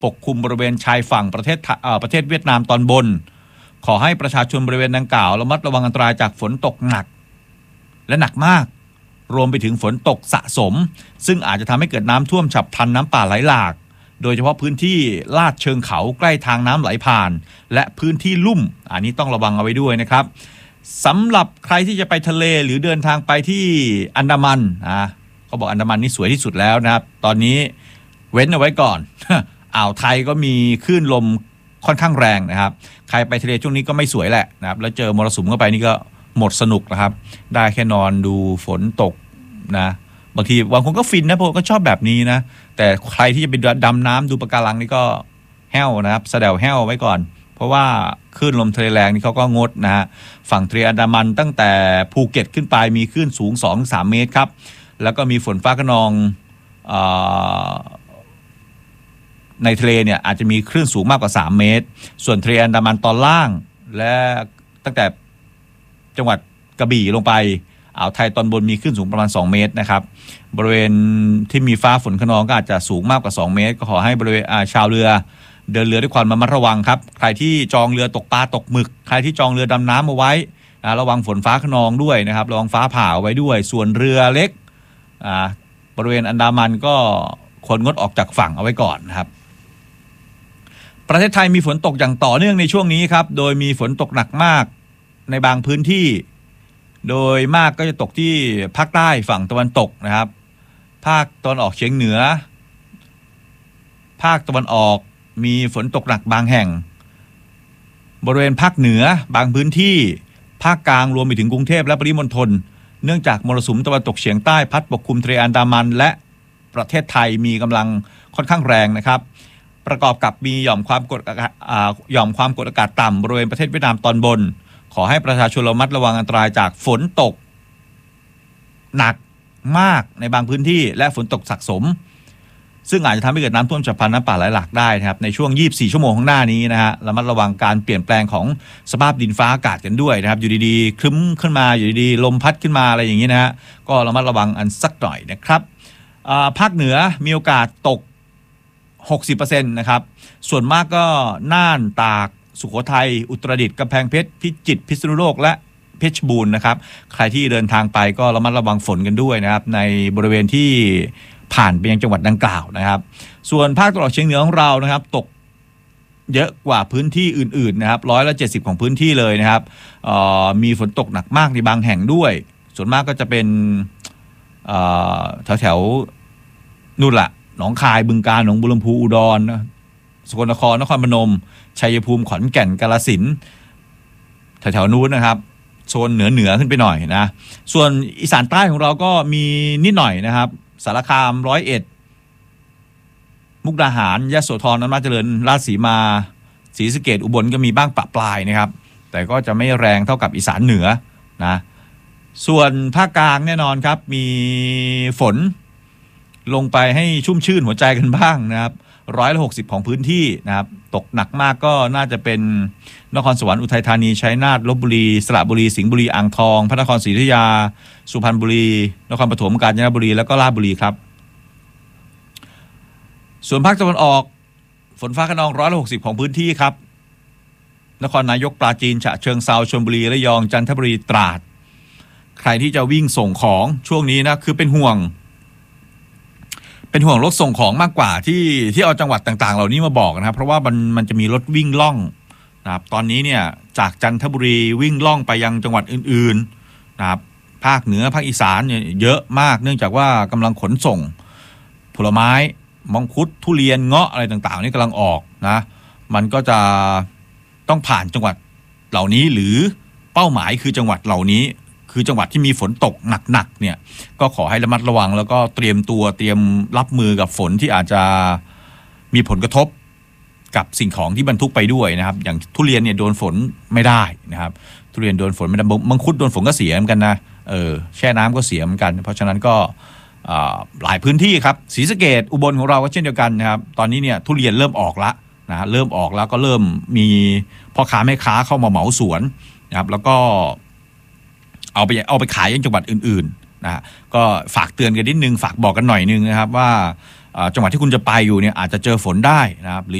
ปกคลุมบริเวณชายฝั่งประเทศเวียดนามตอนบนขอให้ประชาชนบริเวณดังกล่าวระมัดระวังอันตรายจากฝนตกหนักและหนักมากรวมไปถึงฝนตกสะสมซึ่งอาจจะทำให้เกิดน้ำท่วมฉับพลันน้ำป่าไหลหลากโดยเฉพาะพื้นที่ลาดเชิงเขาใกล้ทางน้ำไหลผ่านและพื้นที่ลุ่มอันนี้ต้องระวังเอาไว้ด้วยนะครับสำหรับใครที่จะไปทะเลหรือเดินทางไปที่อันดามันเขาบอกอันดามันนี่สวยที่สุดแล้วนะครับตอนนี้เว้นเอาไว้ก่อน อ่าวไทยก็มีคลื่นลมค่อนข้างแรงนะครับใครไปทะเลช่วงนี้ก็ไม่สวยแหละนะครับแล้วเจอมรสุมเข้าไปนี่ก็หมดสนุกนะครับได้แค่นอนดูฝนตกนะบางทีบางคนก็ฟินนะพวกก็ชอบแบบนี้นะแต่ใครที่จะไปดำน้ำดูปะการังนี่ก็แห้วนะครับแสดวแห้วไว้ก่อนเพราะว่าคลื่นลมทะเลแรงนี่เขาก็งดนะฮะฝั่งทะเลอันดามันตั้งแต่ภูเก็ตขึ้นไปมีคลื่นสูง 2-3 เมตรครับแล้วก็มีฝนฟ้าคะนองในทะเลเนี่ยอาจจะมีคลื่นสูงมากกว่า3 เมตรส่วนทะเลอันดามันตอนล่างและตั้งแต่จังหวัดกระบี่ลงไปอ่าวไทยตอนบนมีคลื่นสูงประมาณ2 เมตรนะครับบริเวณที่มีฟ้าฝนคะนองก็อาจจะสูงมากกว่า2 เมตรก็ขอให้บริเวณชาวเรือเดินเรือด้วยความระมัดระวังครับใครที่จองเรือตกปลาตกหมึกใครที่จองเรือดำน้ำเอาไว้ระวังฝนฟ้าคะนองด้วยนะครับระวังฟ้าผ่าไว้ด้วยส่วนเรือเล็กบริเวณอันดามันก็ควรงดออกจากฝั่งเอาไว้ก่อนนะครับประเทศไทยมีฝนตกอย่างต่อเนื่องในช่วงนี้ครับโดยมีฝนตกหนักมากในบางพื้นที่โดยมากก็จะตกที่ภาคใต้ฝั่งตะวันตกนะครับภาคตะวันออกเฉียงเหนือภาคตะวันออกมีฝนตกหนักบางแห่งบริเวณภาคเหนือบางพื้นที่ภาคกลางรวมไปถึงกรุงเทพและปริมณฑลเนื่องจากมรสุมตะวันตกเฉียงใต้พัดปกคลุมทะเลอันดามันและประเทศไทยมีกำลังค่อนข้างแรงนะครับประกอบกับมีหย่อมความกดอากาศต่ำบริเวณประเทศเวียดนามตอนบนขอให้ประชาชนระมัดระวังอันตรายจากฝนตกหนักมากในบางพื้นที่และฝนตกสะสมซึ่งอาจจะทำให้เกิดน้ำท่วมฉับพลันน้ำป่าไหลหลากได้นะครับในช่วง24 ชั่วโมงข้างหน้านี้นะฮะระมัดระวังการเปลี่ยนแปลงของสภาพดินฟ้าอากาศกันด้วยนะครับอยู่ดีๆครึ้มขึ้นมาอยู่ดีๆลมพัดขึ้นมาอะไรอย่างนี้นะฮะก็ระมัดระวังอันสักหน่อยนะครับภาคเหนือมีโอกาสตก 60% นะครับส่วนมากก็น่านตากสุโขทัยอุตรดิตถ์กำแพงเพชรพิจิตรพิษณุโลกและเพชรบูรณ์นะครับใครที่เดินทางไปก็ระมัดระวังฝนกันด้วยนะครับในบริเวณที่ผ่านไปยังจังหวัดดังกล่าวนะครับส่วนภาคตะวันออกเฉียงเหนือของเรานะครับตกเยอะกว่าพื้นที่อื่นๆนะครับ170%ของพื้นที่เลยนะครับมีฝนตกหนักมากในบางแห่งด้วยส่วนมากก็จะเป็นแถวๆนู่นละหนองคายบึงกาฬหนองบัวลำพูอุดรสกลนครนครพนมชัยภูมิขอนแก่นกาฬสินธุ์แถวๆนู้นนะครับโซนเหนือขึ้นไปหน่อยนะส่วนอีสานใต้ของเราก็มีนิดหน่อยนะครับสารคาม101มุกดาหารยโสธรอำนาจเจริญราชสีมาศรีสะเกษอุบลก็มีบ้างปะปลายนะครับแต่ก็จะไม่แรงเท่ากับอีสานเหนือนะส่วนภาคกลางแน่นอนครับมีฝนลงไปให้ชุ่มชื่นหัวใจกันบ้างนะครับ160%ของพื้นที่นะครับตกหนักมากก็น่าจะเป็นนครสวรรค์อุทัยธานีชัยนาทลพบุรีสระบุรีสิงห์บุรีอ่างทองพระนครศรีอยุธยาสุพรรณบุรีนครปฐมกาญจนบุรีแล้วก็ราชบุรีครับส่วนภาคตะวันออกฝนฟ้าคะนอง160%ของพื้นที่ครับนครนายกปราจีนฉะเชิงเทราชลบุรีระยองจันทบุรีตราดใครที่จะวิ่งส่งของช่วงนี้นะคือเป็นห่วงรถส่งของมากกว่าที่เอาจังหวัดต่างๆเหล่านี้มาบอกนะครับเพราะว่ามันจะมีรถวิ่งล่องนะครับตอนนี้เนี่ยจากจันทบุรีวิ่งล่องไปยังจังหวัดอื่นๆนะครับภาคเหนือภาคอีสานเนี่ยเยอะมากเนื่องจากว่ากำลังขนส่งผลไม้มังคุดทุเรียนเงาะอะไรต่างๆนี่กำลังออกนะมันก็จะต้องผ่านจังหวัดเหล่านี้หรือเป้าหมายคือจังหวัดเหล่านี้คือจังหวัดที่มีฝนตกหนักๆเนี่ยก็ขอให้ระมัดระวังแล้วก็เตรียมรับมือกับฝนที่อาจจะมีผลกระทบกับสิ่งของที่บรรทุกไปด้วยนะครับอย่างทุเรียนเนี่ยโดนฝนไม่ได้นะครับทุเรียนโดนฝนไม่ได้มังคุดโดนฝนก็เสียเหมือนกันนะแช่น้ำก็เสียเหมือนกันเพราะฉะนั้นก็หลายพื้นที่ครับศรีสะเกษอุบลของเราก็เช่นเดียวกันนะครับตอนนี้เนี่ยทุเรียนเริ่มออกละนะเริ่มออกแล้วก็เริ่มมีพ่อค้าแม่ค้าเข้ามาเหมาสวนนะครับแล้วก็เอาไปขายยังจังหวัดอื่นๆนะก็ฝากเตือนกันนิดนึงฝากบอกกันหน่อยนึงนะครับว่าจังหวัดที่คุณจะไปอยู่เนี่ยอาจจะเจอฝนได้นะครับหรือ